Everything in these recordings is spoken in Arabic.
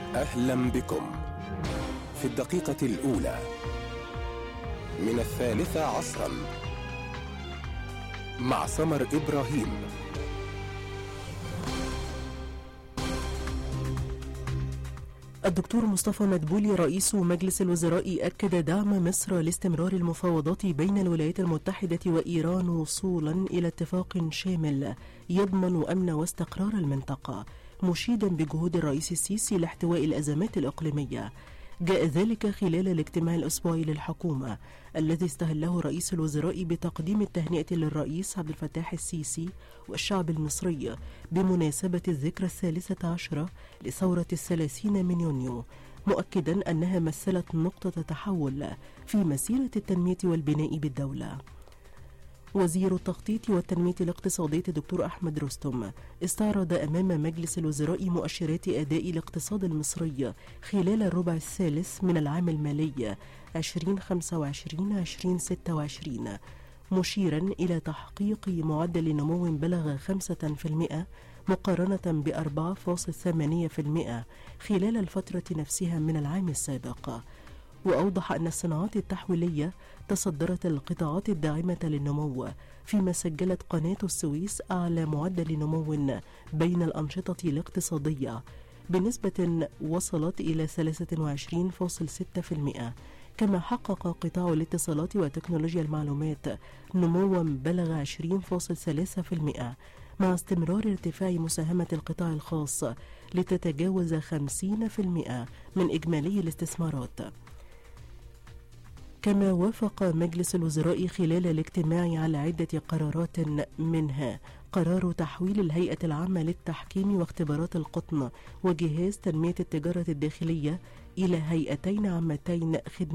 أهلا بكم في الدقيقة الأولى من 12 مع سمر إبراهيم. الدكتور مصطفى مدبولي رئيس مجلس الوزراء أكد دعم مصر لاستمرار المفاوضات بين الولايات المتحدة وإيران وصولا إلى اتفاق شامل يضمن أمن واستقرار المنطقة، مشيدا بجهود الرئيس السيسي لاحتواء الأزمات الإقليمية. جاء ذلك خلال الاجتماع الأسبوعي للحكومة الذي استهله رئيس الوزراء بتقديم التهنئة للرئيس عبد الفتاح السيسي والشعب المصري بمناسبة الذكرى 13 لثورة 30 من يونيو، مؤكدا أنها مثلت نقطة تحول في مسيرة التنمية والبناء بالدولة. وزير التخطيط والتنمية الاقتصادية الدكتور أحمد رستم استعرض أمام مجلس الوزراء مؤشرات أداء الاقتصاد المصري خلال الربع الثالث من العام المالي 2025-2026، مشيرا إلى تحقيق معدل نمو بلغ 5% مقارنة ب4.8% خلال الفترة نفسها من العام السابق. وأوضح أن الصناعات التحويلية تصدرت القطاعات الداعمة للنمو، فيما سجلت قناة السويس أعلى معدل نمو بين الأنشطة الاقتصادية بنسبة وصلت إلى 23.6%، كما حقق قطاع الاتصالات وتكنولوجيا المعلومات نموا بلغ 20.3%، مع استمرار ارتفاع مساهمة القطاع الخاص لتتجاوز 50% من إجمالي الاستثمارات. كما وافق مجلس الوزراء خلال الاجتماع على عدة قرارات، منها قرار تحويل الهيئة العامة للتحكيم واختبارات القطن وجهاز تنمية التجارة الداخلية إلى هيئتين عامتين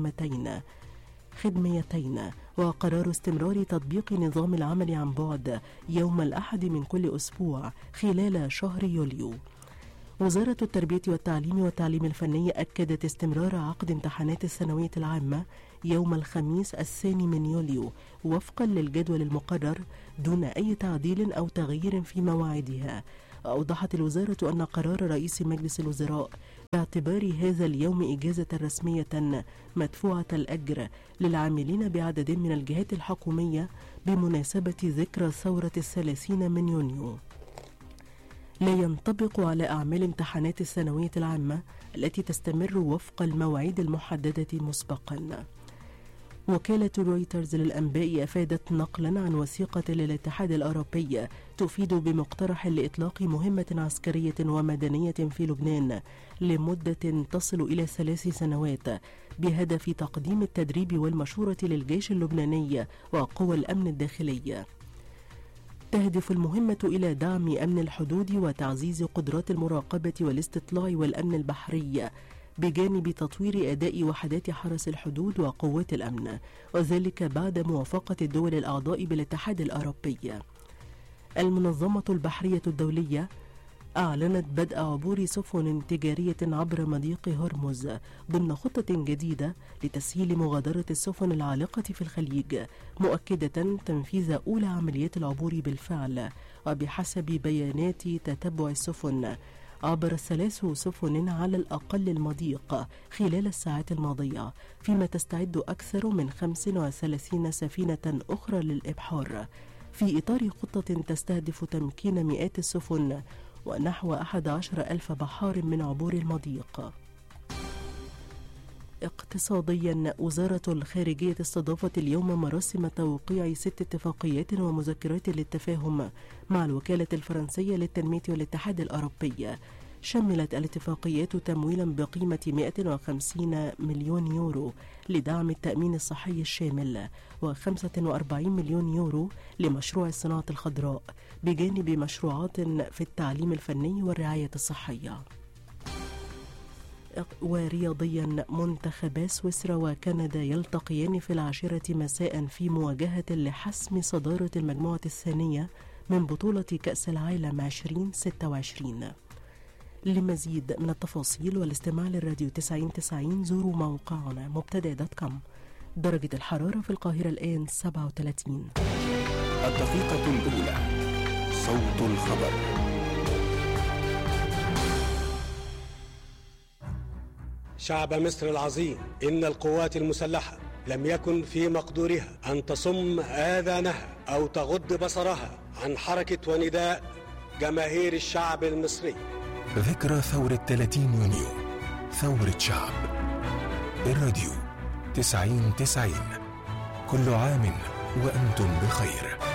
خدميتين، وقرار استمرار تطبيق نظام العمل عن بعد يوم الأحد من كل أسبوع خلال شهر يوليو. وزارة التربية والتعليم والتعليم الفني أكدت استمرار عقد امتحانات الثانوية العامة يوم الخميس 2 من يوليو وفقا للجدول المقرر دون أي تعديل أو تغيير في مواعيدها. أوضحت الوزارة أن قرار رئيس مجلس الوزراء باعتبار هذا اليوم إجازة رسمية مدفوعة الأجر للعاملين بعدد من الجهات الحكومية بمناسبة ذكرى ثورة 30 من يونيو لا ينطبق على أعمال امتحانات الثانوية العامة التي تستمر وفق المواعيد المحددة مسبقا. وكالة رويترز للأنباء أفادت نقلا عن وثيقة للاتحاد الأوروبي تفيد بمقترح لإطلاق مهمة عسكرية ومدنية في لبنان لمدة تصل إلى 3 سنوات بهدف تقديم التدريب والمشورة للجيش اللبناني وقوى الأمن الداخلي. تهدف المهمة إلى دعم أمن الحدود وتعزيز قدرات المراقبة والاستطلاع والأمن البحري بجانب تطوير أداء وحدات حرس الحدود وقوات الأمن، وذلك بعد موافقة الدول الأعضاء بالاتحاد الأوروبي. المنظمة البحرية الدولية أعلنت بدء عبور سفن تجارية عبر مضيق هرمز ضمن خطة جديدة لتسهيل مغادرة السفن العالقة في الخليج، مؤكدة تنفيذ أولى عمليات العبور بالفعل. وبحسب بيانات تتبع السفن، عبر 3 سفن على الأقل المضيق خلال الساعات الماضية، فيما تستعد أكثر من 35 سفينة أخرى للإبحار في إطار خطة تستهدف تمكين مئات السفن ونحو 11,000 بحار من عبور المضيق. اقتصاديا، وزارة الخارجية استضافت اليوم مراسم توقيع 6 اتفاقيات ومذكرات للتفاهم مع الوكالة الفرنسية للتنمية والاتحاد الأوروبي. شملت الاتفاقيات تمويلا بقيمة 150 مليون يورو لدعم التأمين الصحي الشامل، و45 مليون يورو لمشروع الصناعة الخضراء، بجانب مشروعات في التعليم الفني والرعاية الصحية. ورياضيا، منتخبا سويسرا وكندا يلتقيان في 10 مساء في مواجهة لحسم صدارة المجموعة الثانية من بطولة كأس العالم 2026. لمزيد من التفاصيل والاستماع للراديو 90 زوروا موقعنا مبتدأ.com. درجة الحرارة في القاهرة الآن 37. الدقيقة الأولى، صوت الخبر. شعب مصر العظيم، إن القوات المسلحة لم يكن في مقدورها أن تصم آذانها أو تغض بصرها عن حركة ونداء جماهير الشعب المصري. ذكرى ثورة 30 يونيو، ثورة شعب. الراديو 90-90، كل عام وأنتم بخير.